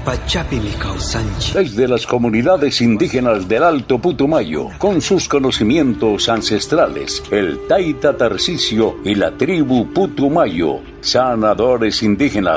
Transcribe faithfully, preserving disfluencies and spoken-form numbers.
Desde las comunidades indígenas del Alto Putumayo, con sus conocimientos ancestrales, el Taita Tarcisio y la tribu Putumayo, sanadores indígenas.